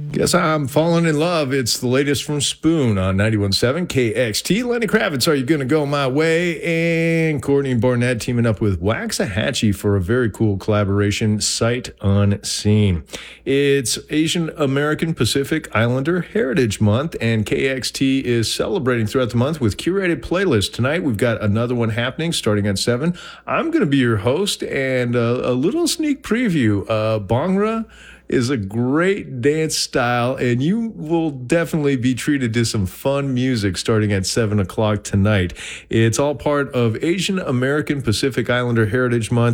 Guess I'm falling in love. It's the latest from Spoon on 91.7 KXT. Lenny Kravitz, Are You Gonna Go My Way? And Courtney Barnett teaming up with Waxahachie for a very cool collaboration, Sight Unseen. It's Asian American Pacific Islander Heritage Month, and KXT is celebrating throughout the month with curated playlists. Tonight, we've got another one happening starting at 7. I'm going to be your host, and a little sneak preview. Bhangra is a great dance style, and you will definitely be treated to some fun music starting at 7 o'clock tonight. It's all part of Asian American Pacific Islander Heritage Month.